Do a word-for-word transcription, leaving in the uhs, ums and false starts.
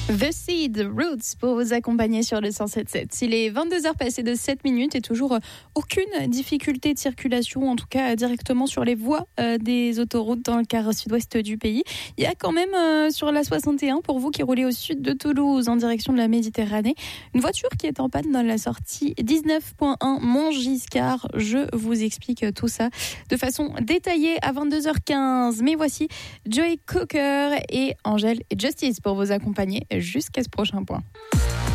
The Seed Roots pour vous accompagner sur le cent sept sept. Il est vingt-deux heures passées de sept minutes et toujours aucune difficulté de circulation, en tout cas directement sur les voies des autoroutes dans le quart sud-ouest du pays. Il y a quand même sur la soixante et un, pour vous qui roulez au sud de Toulouse en direction de la Méditerranée, une voiture qui est en panne dans la sortie dix-neuf point un Montgiscard. Je vous explique tout ça de façon détaillée à vingt-deux heures quinze. Mais voici Joey Cocker et Angèle et Justice pour vous accompagner jusqu'à ce prochain point.